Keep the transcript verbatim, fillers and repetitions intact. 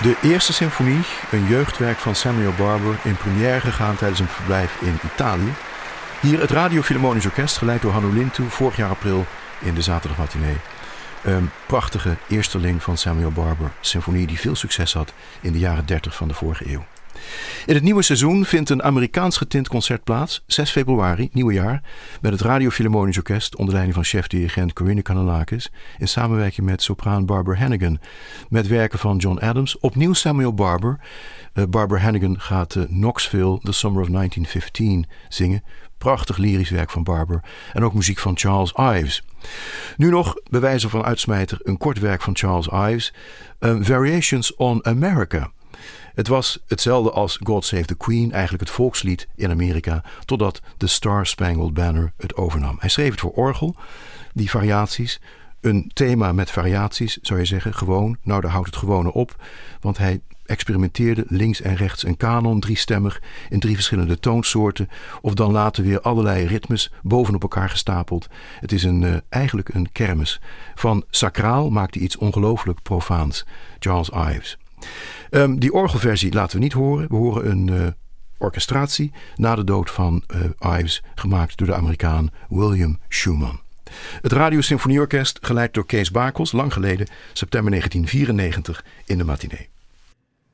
De eerste symfonie, een jeugdwerk van Samuel Barber, in première gegaan tijdens een verblijf in Italië. Hier het Radio Philharmonisch Orkest, geleid door Hannu Lintu, vorig jaar april in de zaterdagmatinee. Een prachtige eersteling van Samuel Barber, symfonie die veel succes had in de jaren dertig van de vorige eeuw. In het nieuwe seizoen vindt een Amerikaans getint concert plaats, zes februari, nieuwe jaar, met het Radio Philharmonisch Orkest onder leiding van chef-dirigent Corinne Kanellakis in samenwerking met sopraan Barbara Hannigan, met werken van John Adams, opnieuw Samuel Barber. Uh, Barbara Hannigan gaat uh, Knoxville, The Summer of negentien vijftien zingen. Prachtig lyrisch werk van Barber en ook muziek van Charles Ives. Nu nog, bij wijze van uitsmijter, een kort werk van Charles Ives, uh, Variations on America. Het was hetzelfde als God Save the Queen, eigenlijk het volkslied in Amerika, totdat The Star Spangled Banner het overnam. Hij schreef het voor orgel, die variaties, een thema met variaties, zou je zeggen, gewoon. Nou, daar houdt het gewone op, want hij experimenteerde links en rechts een kanon, driestemmig, in drie verschillende toonsoorten, of dan later weer allerlei ritmes bovenop elkaar gestapeld. Het is een, uh, eigenlijk een kermis. Van sacraal maakt hij iets ongelooflijk profaans, Charles Ives. Um, die orgelversie laten we niet horen. We horen een uh, orchestratie na de dood van uh, Ives, gemaakt door de Amerikaan William Schumann. Het Radio Symfonieorkest, geleid door Kees Bakels, lang geleden, september negentien vierennegentig, in de matinee.